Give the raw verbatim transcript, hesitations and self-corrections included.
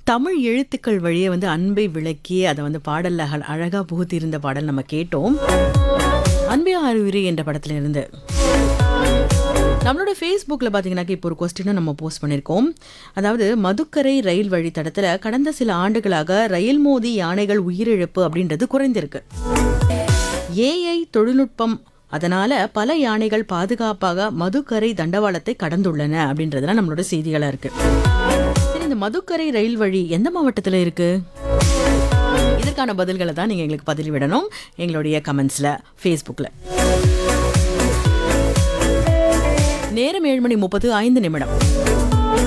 தமிழ் எழுத்துக்கள் வழியே வந்து அன்பை விளக்கி அதை வந்து பாடல்ல அழ- அழகா புகுத்தியிருந்த பாடல் நம்ம கேட்டோம். அன்பே ஆறுயிரே என்ற படத்துல இருந்து. நம்மளோட ஃபேஸ்புக்கில் பார்த்தீங்கன்னாக்கா இப்போ ஒரு கொஸ்டினும் நம்ம போஸ்ட் பண்ணியிருக்கோம். அதாவது மதுக்கரை ரயில் வழித்தடத்தில் கடந்த சில ஆண்டுகளாக ரயில் மோதி யானைகள் உயிரிழப்பு அப்படின்றது குறைந்திருக்கு. ஏஐ தொழில்நுட்பம் அதனால பல யானைகள் பாதுகாப்பாக மதுக்கரை தண்டவாளத்தை கடந்துள்ளன அப்படின்றதுலாம் நம்மளோட செய்திகளா இருக்கு. சரி, இந்த மதுக்கரை ரயில் வழி எந்த மாவட்டத்தில் இருக்கு? இதற்கான பதில்களை தான் நீங்க எங்களுக்கு பதில் விடணும் எங்களுடைய கமெண்ட்ஸ்ல ஃபேஸ்புக்கில். நேரம் ஏழு மணி முப்பது ஐந்து நிமிடம்.